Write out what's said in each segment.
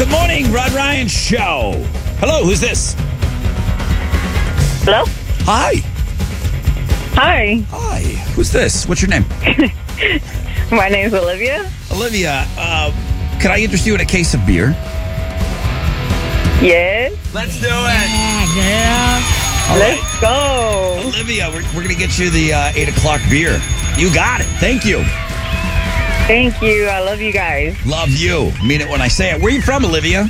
Good morning, Rod Ryan Show. Hello, who's this? Hello? Hi. Hi. Hi. Who's this? What's your name? My name's Olivia. Olivia, can I interest you in a case of beer? Yes. Let's do it. All right. Let's go. Olivia, we're going to get you the 8 o'clock beer. You got it. Thank you. Thank you. I love you guys. Love you. Mean it when I say it. Where are you from, Olivia?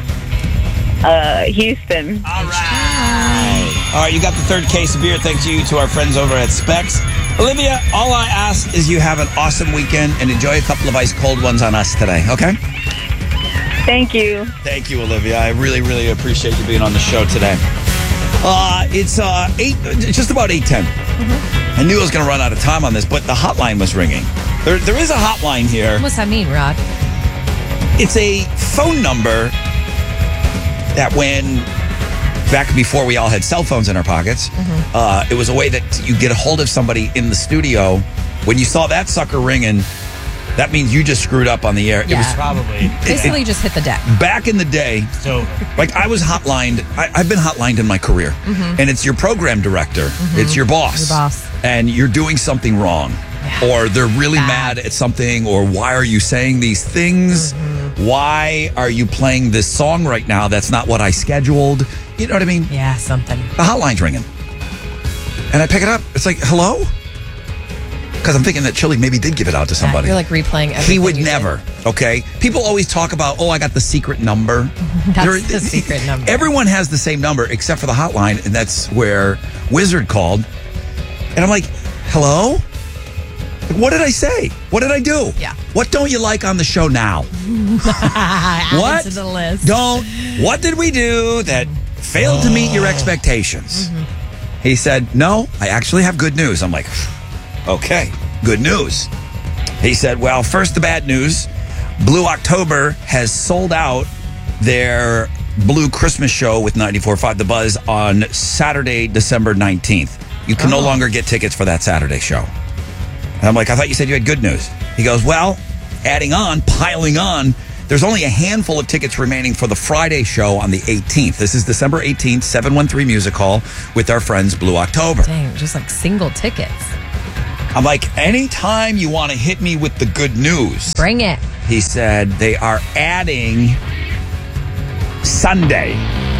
Houston. All right. All right, you got the third case of beer. Thanks to our friends over at Specs. Olivia, all I ask is you have an awesome weekend and enjoy a couple of ice cold ones on us today, okay? Thank you. Thank you, Olivia. I really, really appreciate you being on the show today. It's just about 8:10. I knew I was going to run out of time on this, but the hotline was ringing. There is a hotline here. What's that mean, Rod? It's a phone number that back before we all had cell phones in our pockets, it was a way that you get a hold of somebody in the studio. When you saw that sucker ringing, that means you just screwed up on the air. Yeah. It was Probably. Basically, just hit the deck. back in the day. So, Like I was hotlined. I've been hotlined in my career, and it's your program director. It's your boss. Your boss. And you're doing something wrong, or they're really Bad. mad at something, or why are you saying these things? Why are you playing this song right now? That's not what I scheduled. You know what I mean? Yeah, something. The hotline's ringing, and I pick it up. It's like, hello? Because I'm thinking that Chili maybe did give it out to somebody. You're like replaying everything. He would you did. never, okay? People always talk about, I got the secret number. That's the secret number. Everyone has the same number except for the hotline, and that's where Wizard called. And I'm like, hello? What did I say? What did I do? Yeah. What don't you like on the show now? Add What? it to the list. What did we do that failed to meet your expectations? He said, no, I actually have good news. I'm like, okay, good news. He said, well, first the bad news. Blue October has sold out their Blue Christmas show with 94.5 The Buzz on Saturday, December 19th. You can no longer get tickets for that Saturday show. And I'm like, I thought you said you had good news. He goes, well, piling on, there's only a handful of tickets remaining for the Friday show on the 18th. This is December 18th, 713 Music Hall with our friends Blue October. Dang, just like single tickets. I'm like, anytime you want to hit me with the good news. Bring it. He said they are adding Sunday.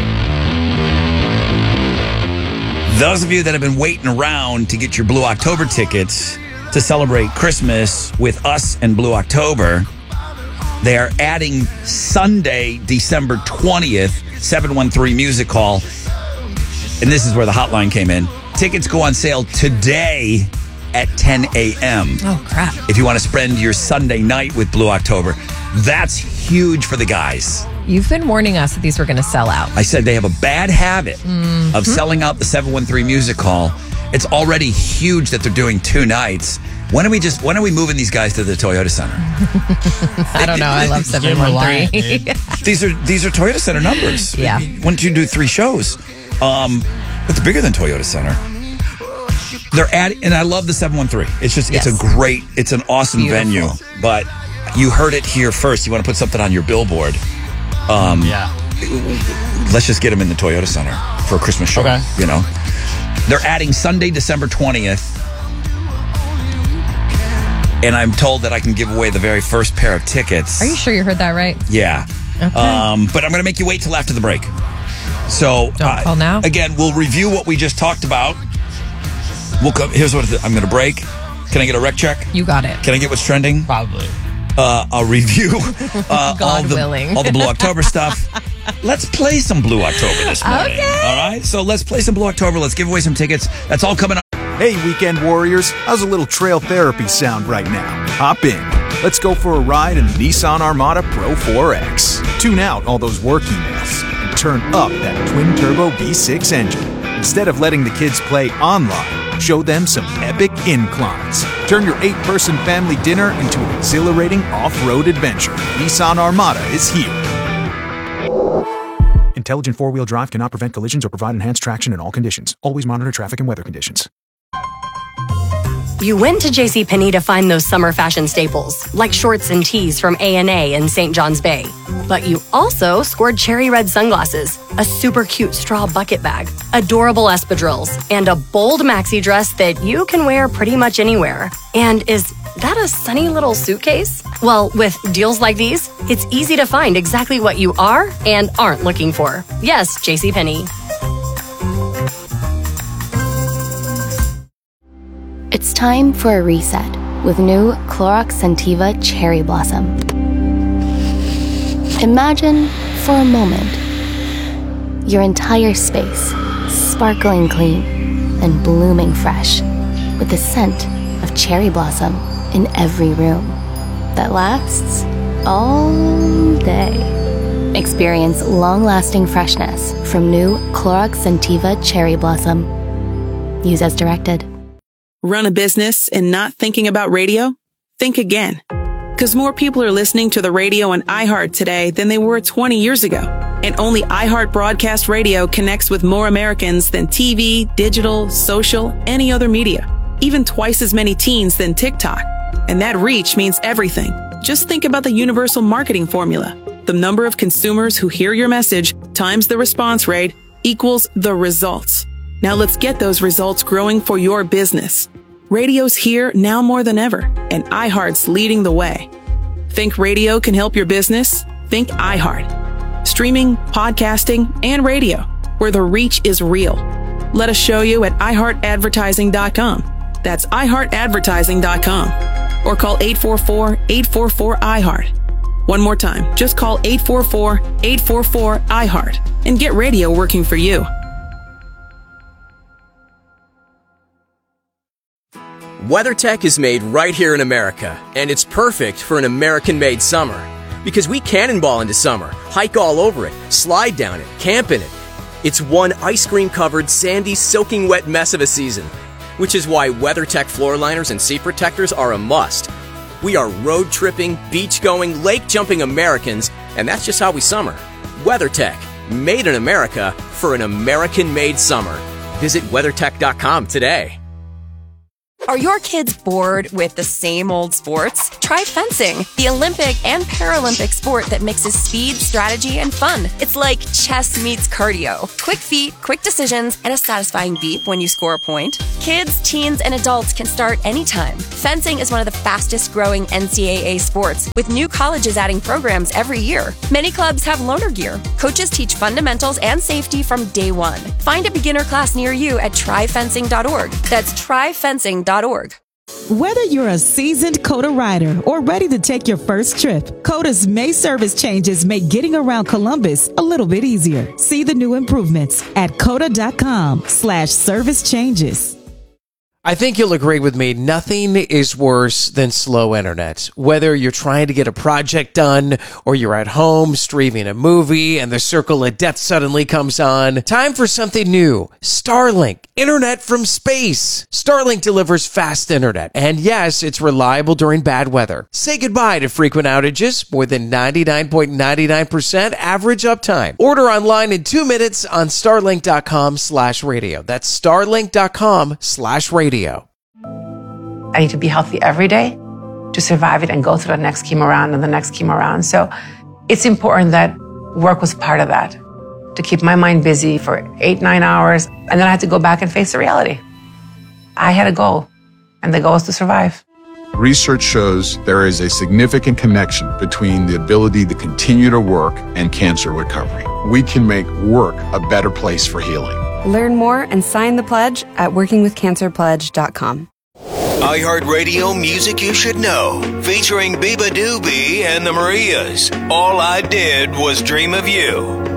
Those of you that have been waiting around to get your Blue October tickets to celebrate Christmas with us and Blue October, they are adding Sunday, December 20th, 713 Music Hall. And this is where the hotline came in. Tickets go on sale today at 10 a.m. Oh, crap. if you want to spend your Sunday night with Blue October. That's huge for the guys. You've been warning us that these were going to sell out. I said they have a bad habit of selling out the 713 Music Hall. It's already huge that they're doing 2 nights. When are we moving these guys to the Toyota Center? I don't know. I love 713. These are Toyota Center numbers. Yeah. Why don't you do 3 shows? It's bigger than Toyota Center. They're adding, and I love the 713. It's just, Yes. it's an awesome Beautiful. venue. But you heard it here first. You want to put something on your billboard. yeah. Let's just get them in the Toyota Center for a Christmas show. Okay. You know, they're adding Sunday, December 20th. And I'm told that I can give away the very first pair of tickets. Are you sure you heard that right? Yeah. Okay. But I'm going to make you wait till after the break. So, Don't call now. Again, we'll review what we just talked about. Here's what I'm going to break. Can I get a rec check? You got it. Can I get what's trending? Probably. I'll review God willing. all the Blue October stuff. Let's play some Blue October this morning. Okay. All right? So let's play some Blue October. Let's give away some tickets. That's all coming up. Hey, weekend warriors, how's a little trail therapy sound right now? Hop in. Let's go for a ride in the Nissan Armada Pro 4X. Tune out all those work emails and turn up that twin-turbo V6 engine. Instead of letting the kids play online, show them some epic inclines. Turn your 8-person family dinner into an exhilarating off-road adventure. Nissan Armada is here. Intelligent four-wheel drive cannot prevent collisions or provide enhanced traction in all conditions. Always monitor traffic and weather conditions. You went to JCPenney to find those summer fashion staples, like shorts and tees from A&A in St. John's Bay. But you also scored cherry red sunglasses, a super cute straw bucket bag, adorable espadrilles, and a bold maxi dress that you can wear pretty much anywhere. And is that a sunny little suitcase? Well, with deals like these, it's easy to find exactly what you are and aren't looking for. Yes, JCPenney. It's time for a reset with new Clorox Scentiva Cherry Blossom. Imagine, for a moment, your entire space sparkling clean and blooming fresh with the scent of cherry blossom in every room that lasts all day. Experience long-lasting freshness from new Clorox Scentiva Cherry Blossom. Use as directed. Run a business and not thinking about radio? Think again. Because more people are listening to the radio on iHeart today than they were 20 years ago. And only iHeart Broadcast Radio connects with more Americans than TV, digital, social, any other media. Even twice as many teens than TikTok. And that reach means everything. Just think about the universal marketing formula. The number of consumers who hear your message times the response rate equals the results. Now let's get those results growing for your business. Radio's here now more than ever, and iHeart's leading the way. Think radio can help your business? Think iHeart. Streaming, podcasting, and radio, where the reach is real. Let us show you at iHeartAdvertising.com. That's iHeartAdvertising.com. Or call 844-844-iHeart. One more time, just call 844-844-iHeart and get radio working for you. WeatherTech is made right here in America, and it's perfect for an American-made summer. Because we cannonball into summer, hike all over it, slide down it, camp in it. It's one ice cream-covered, sandy, soaking wet mess of a season, which is why WeatherTech floor liners and seat protectors are a must. We are road-tripping, beach-going, lake-jumping Americans, and that's just how we summer. WeatherTech, made in America for an American-made summer. Visit WeatherTech.com today. Are your kids bored with the same old sports? Try fencing, the Olympic and Paralympic sport that mixes speed, strategy, and fun. It's like chess meets cardio. Quick feet, quick decisions, and a satisfying beep when you score a point. Kids, teens, and adults can start anytime. Fencing is one of the fastest growing NCAA sports, with new colleges adding programs every year. Many clubs have loaner gear. Coaches teach fundamentals and safety from day one. Find a beginner class near you at tryfencing.org. That's tryfencing.org. Whether you're a seasoned COTA rider or ready to take your first trip, COTA's May service changes make getting around Columbus a little bit easier. See the new improvements at COTA.com/service changes. I think you'll agree with me, nothing is worse than slow internet. Whether you're trying to get a project done or you're at home streaming a movie and the circle of death suddenly comes on, time for something new. Starlink, internet from space. Starlink delivers fast internet, and yes, it's reliable during bad weather. Say goodbye to frequent outages, more than 99.99% average uptime. Order online in 2 minutes on starlink.com/radio. That's starlink.com/radio. I need to be healthy every day to survive it and go through the next chemo round and the next chemo round. So it's important that work was part of that, to keep my mind busy for 8-9 hours. And then I had to go back and face the reality. I had a goal, and the goal is to survive. Research shows there is a significant connection between the ability to continue to work and cancer recovery. We can make work a better place for healing. Learn more and sign the pledge at workingwithcancerpledge.com. iHeartRadio Music You Should Know, featuring Biba Doobie and the Marias. All I Did Was Dream of You.